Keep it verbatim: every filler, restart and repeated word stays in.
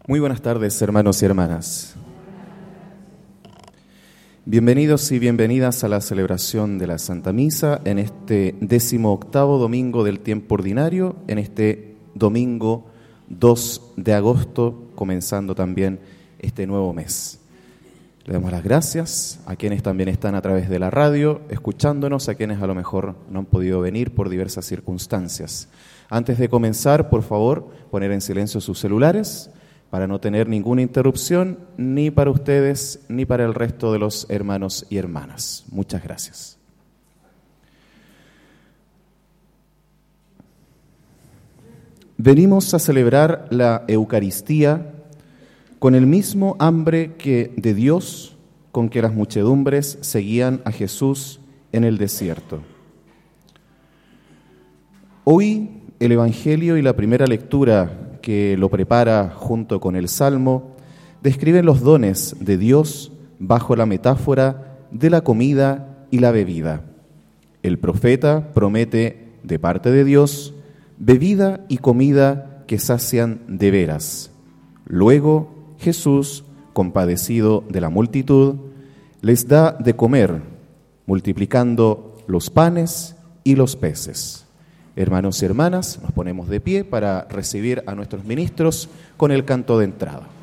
Muy buenas tardes, hermanos y hermanas. Bienvenidos y bienvenidas a la celebración de la Santa Misa en este décimo octavo domingo del tiempo ordinario, en este domingo dos de agosto, comenzando también este nuevo mes. Le damos las gracias a quienes también están a través de la radio, escuchándonos, a quienes a lo mejor no han podido venir por diversas circunstancias. Antes de comenzar, por favor, poner en silencio sus celulares para no tener ninguna interrupción, ni para ustedes, ni para el resto de los hermanos y hermanas. Muchas gracias. Venimos a celebrar la Eucaristía con el mismo hambre que de Dios con que las muchedumbres seguían a Jesús en el desierto. Hoy el Evangelio y la primera lectura que lo prepara junto con el Salmo describen los dones de Dios bajo la metáfora de la comida y la bebida. El profeta promete de parte de Dios bebida y comida que sacian de veras. Luego Jesús, compadecido de la multitud, les da de comer, multiplicando los panes y los peces. Hermanos y hermanas, nos ponemos de pie para recibir a nuestros ministros con el canto de entrada.